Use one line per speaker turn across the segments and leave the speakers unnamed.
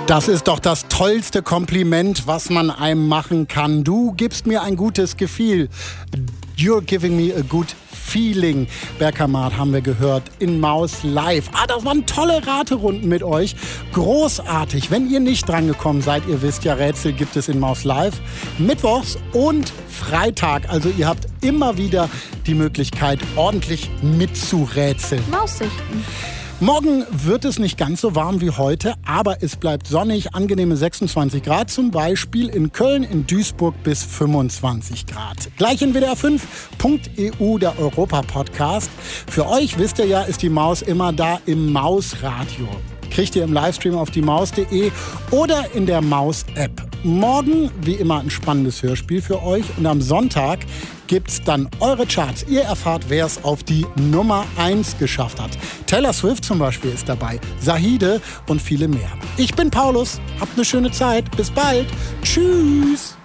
Das ist doch das tollste Kompliment, was man einem machen kann. Du gibst mir ein gutes Gefühl. You're giving me a good feeling. Bergkamp haben wir gehört in Maus Live. Das waren tolle Raterunden mit euch. Großartig. Wenn ihr nicht drangekommen seid, ihr wisst ja, Rätsel gibt es in Maus Live. Mittwochs und Freitag. Also ihr habt immer wieder die Möglichkeit, ordentlich mitzurätseln.
Maussichten.
Morgen wird es nicht ganz so warm wie heute, aber es bleibt sonnig, angenehme 26 Grad, zum Beispiel in Köln, in Duisburg bis 25 Grad. Gleich in WDR5.eu, der Europa-Podcast. Für euch, wisst ihr ja, ist die Maus immer da im Mausradio. Kriegt ihr im Livestream auf diemaus.de oder in der Maus-App. Morgen, wie immer, ein spannendes Hörspiel für euch. Und am Sonntag gibt's dann eure Charts. Ihr erfahrt, wer es auf die Nummer 1 geschafft hat. Taylor Swift zum Beispiel ist dabei, Zahide und viele mehr. Ich bin Paulus, habt eine schöne Zeit. Bis bald. Tschüss.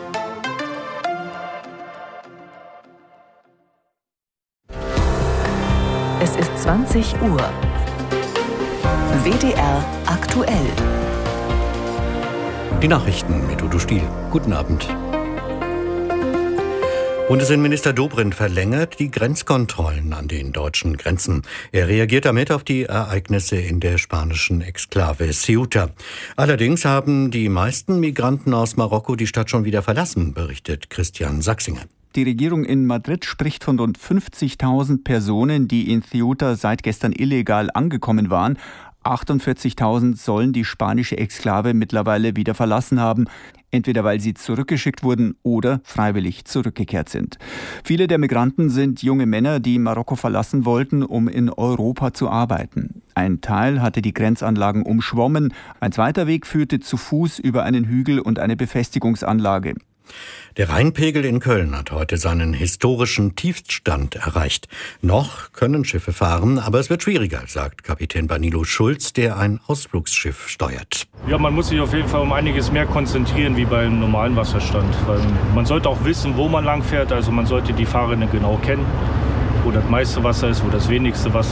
Es ist 20 Uhr. WDR aktuell.
Die Nachrichten mit Udo Stiel. Guten Abend. Bundesinnenminister Dobrindt verlängert die Grenzkontrollen an den deutschen Grenzen. Er reagiert damit auf die Ereignisse in der spanischen Exklave Ceuta. Allerdings haben die meisten Migranten aus Marokko die Stadt schon wieder verlassen, berichtet Christian Sachsinger.
Die Regierung in Madrid spricht von rund 50.000 Personen, die in Ceuta seit gestern illegal angekommen waren. 48.000 sollen die spanische Exklave mittlerweile wieder verlassen haben, entweder weil sie zurückgeschickt wurden oder freiwillig zurückgekehrt sind. Viele der Migranten sind junge Männer, die Marokko verlassen wollten, um in Europa zu arbeiten. Ein Teil hatte die Grenzanlagen umschwommen, ein zweiter Weg führte zu Fuß über einen Hügel und eine Befestigungsanlage.
Der Rheinpegel in Köln hat heute seinen historischen Tiefstand erreicht. Noch können Schiffe fahren, aber es wird schwieriger, sagt Kapitän Danilo Schulz, der ein Ausflugsschiff steuert.
Ja, man muss sich auf jeden Fall um einiges mehr konzentrieren wie beim normalen Wasserstand. Weil man sollte auch wissen, wo man lang fährt, also man sollte die Fahrrinne genau kennen, wo das meiste Wasser ist, wo das wenigste Wasser